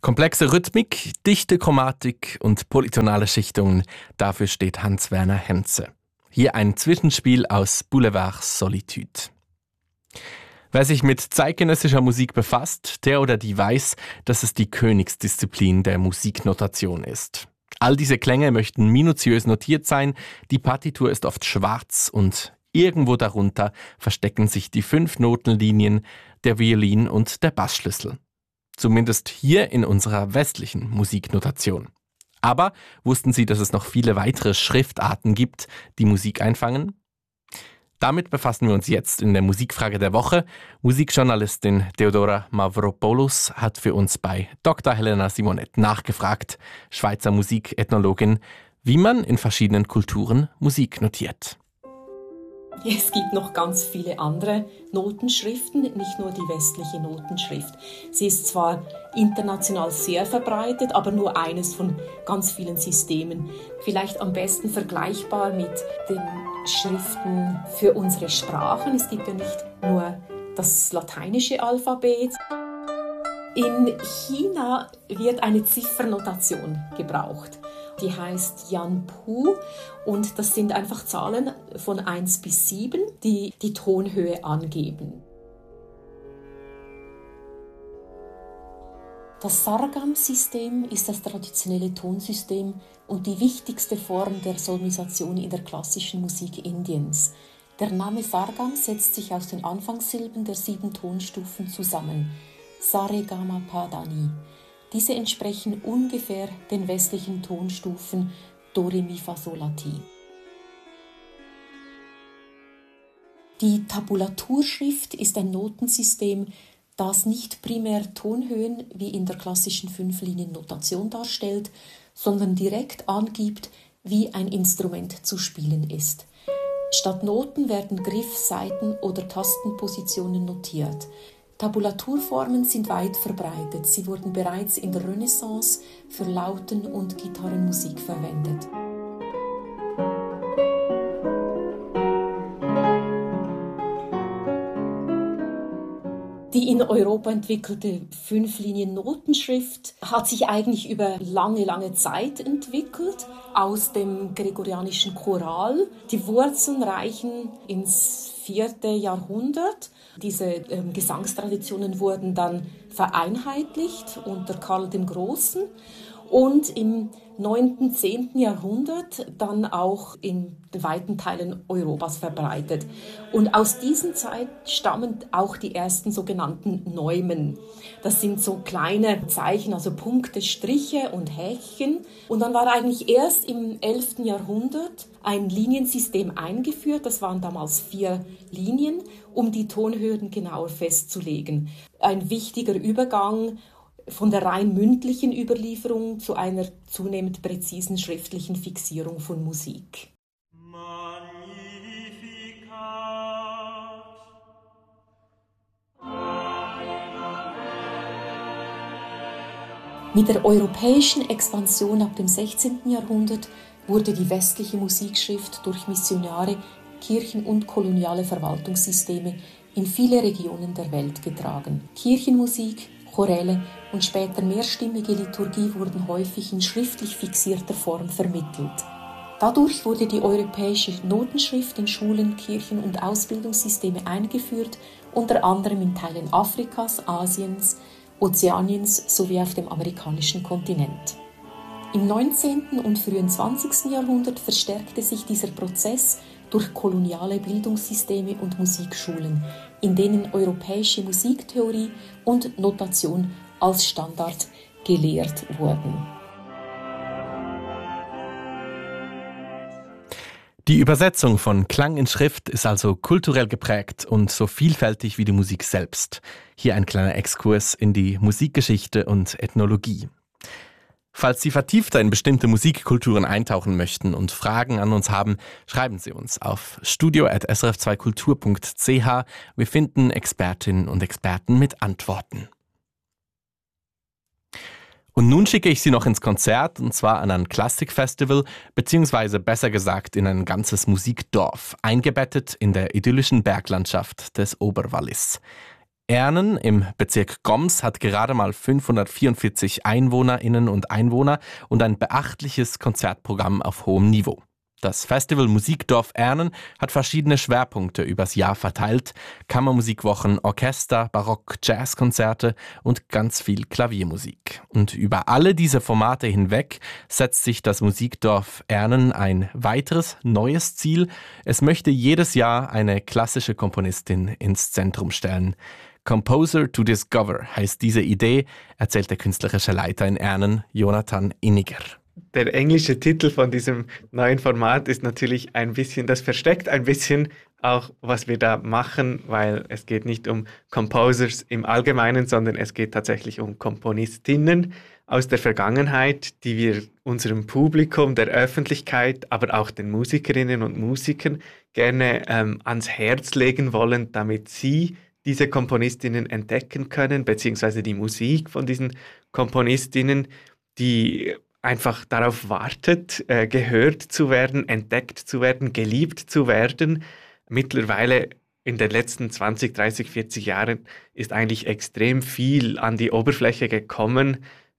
Komplexe Rhythmik, dichte Chromatik und polytonale Schichtungen, dafür steht Hans-Werner Henze. Hier ein Zwischenspiel aus Boulevard Solitude. Wer sich mit zeitgenössischer Musik befasst, der oder die weiß, dass es die Königsdisziplin der Musiknotation ist. All diese Klänge möchten minutiös notiert sein, die Partitur ist oft schwarz und irgendwo darunter verstecken sich die 5 Notenlinien der Violin- und der Bassschlüssel. Zumindest hier in unserer westlichen Musiknotation. Aber wussten Sie, dass es noch viele weitere Schriftarten gibt, die Musik einfangen? Damit befassen wir uns jetzt in der Musikfrage der Woche. Musikjournalistin Theodora Mavropoulos hat für uns bei Dr. Helena Simonet nachgefragt, Schweizer Musikethnologin, wie man in verschiedenen Kulturen Musik notiert. Es gibt noch ganz viele andere Notenschriften, nicht nur die westliche Notenschrift. Sie ist zwar international sehr verbreitet, aber nur eines von ganz vielen Systemen. Vielleicht am besten vergleichbar mit den Schriften für unsere Sprachen. Es gibt ja nicht nur das lateinische Alphabet. In China wird eine Ziffernotation gebraucht. Die heißt Yanpu und das sind einfach Zahlen von 1 bis 7, die die Tonhöhe angeben. Das Sargam-System ist das traditionelle Tonsystem und die wichtigste Form der Solmisation in der klassischen Musik Indiens. Der Name Sargam setzt sich aus den Anfangssilben der 7 Tonstufen zusammen. Saregama-Padani. Diese entsprechen ungefähr den westlichen Tonstufen Do, Re, Mi, Fa, Sol, La, Ti. Die Tabulaturschrift ist ein Notensystem, das nicht primär Tonhöhen wie in der klassischen 5-Linien-Notation darstellt, sondern direkt angibt, wie ein Instrument zu spielen ist. Statt Noten werden Griff-, Saiten- oder Tastenpositionen notiert. Tabulaturformen sind weit verbreitet. Sie wurden bereits in der Renaissance für Lauten- und Gitarrenmusik verwendet. Die in Europa entwickelte 5-Linien-Notenschrift hat sich eigentlich über lange Zeit entwickelt aus dem gregorianischen Choral. Die Wurzeln reichen ins 4. Jahrhundert. Diese Gesangstraditionen wurden dann vereinheitlicht unter Karl dem Großen und im 9., 10. Jahrhundert dann auch in weiten Teilen Europas verbreitet. Und aus diesen Zeit stammen auch die ersten sogenannten Neumen. Das sind so kleine Zeichen, also Punkte, Striche und Häkchen. Und dann war eigentlich erst im 11. Jahrhundert ein Liniensystem eingeführt. Das waren damals 4 Linien, um die Tonhöhen genauer festzulegen. Ein wichtiger Übergang von der rein mündlichen Überlieferung zu einer zunehmend präzisen schriftlichen Fixierung von Musik. Mit der europäischen Expansion ab dem 16. Jahrhundert wurde die westliche Musikschrift durch Missionare, Kirchen und koloniale Verwaltungssysteme in viele Regionen der Welt getragen. Kirchenmusik, Choräle und später mehrstimmige Liturgie wurden häufig in schriftlich fixierter Form vermittelt. Dadurch wurde die europäische Notenschrift in Schulen, Kirchen und Ausbildungssysteme eingeführt, unter anderem in Teilen Afrikas, Asiens, Ozeaniens sowie auf dem amerikanischen Kontinent. Im 19. und frühen 20. Jahrhundert verstärkte sich dieser Prozess durch koloniale Bildungssysteme und Musikschulen, in denen europäische Musiktheorie und Notation als Standard gelehrt wurden. Die Übersetzung von Klang in Schrift ist also kulturell geprägt und so vielfältig wie die Musik selbst. Hier ein kleiner Exkurs in die Musikgeschichte und Ethnologie. Falls Sie vertiefter in bestimmte Musikkulturen eintauchen möchten und Fragen an uns haben, schreiben Sie uns auf studio@srf2kultur.ch. Wir finden Expertinnen und Experten mit Antworten. Und nun schicke ich Sie noch ins Konzert, und zwar an ein Klassikfestival, beziehungsweise besser gesagt in ein ganzes Musikdorf, eingebettet in der idyllischen Berglandschaft des Oberwallis. Ernen im Bezirk Goms hat gerade mal 544 Einwohnerinnen und Einwohner und ein beachtliches Konzertprogramm auf hohem Niveau. Das Festival Musikdorf Ernen hat verschiedene Schwerpunkte übers Jahr verteilt: Kammermusikwochen, Orchester, Barock, Jazzkonzerte und ganz viel Klaviermusik. Und über alle diese Formate hinweg setzt sich das Musikdorf Ernen ein weiteres, neues Ziel. Es möchte jedes Jahr eine klassische Komponistin ins Zentrum stellen. Composer to Discover heißt diese Idee, erzählt der künstlerische Leiter in Ernen, Jonathan Inniger. Der englische Titel von diesem neuen Format ist natürlich das versteckt ein bisschen auch, was wir da machen, weil es geht nicht um Composers im Allgemeinen, sondern es geht tatsächlich um Komponistinnen aus der Vergangenheit, die wir unserem Publikum, der Öffentlichkeit, aber auch den Musikerinnen und Musikern gerne ans Herz legen wollen, damit sie diese Komponistinnen entdecken können, beziehungsweise die Musik von diesen Komponistinnen, die einfach darauf wartet, gehört zu werden, entdeckt zu werden, geliebt zu werden. Mittlerweile in den letzten 20, 30, 40 Jahren ist eigentlich extrem viel an die Oberfläche gekommen,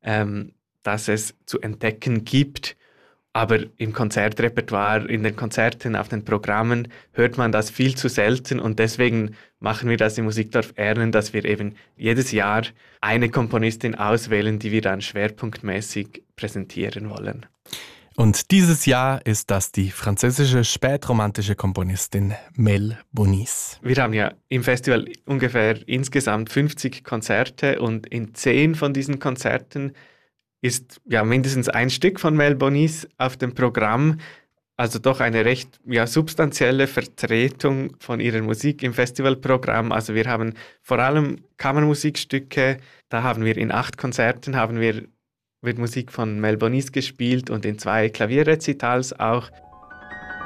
dass es zu entdecken gibt. Aber im Konzertrepertoire, in den Konzerten, auf den Programmen hört man das viel zu selten und deswegen machen wir das im Musikdorf Ernen, dass wir eben jedes Jahr eine Komponistin auswählen, die wir dann schwerpunktmäßig präsentieren wollen. Und dieses Jahr ist das die französische spätromantische Komponistin Mel Bonis. Wir haben ja im Festival ungefähr insgesamt 50 Konzerte und in 10 von diesen Konzerten ist ja mindestens ein Stück von Mel Bonis auf dem Programm, also doch eine recht substanzielle Vertretung von ihrer Musik im Festivalprogramm. Also wir haben vor allem Kammermusikstücke, da haben wir in 8 Konzerten wird Musik von Mel Bonis gespielt und in 2 Klavierrezitals auch.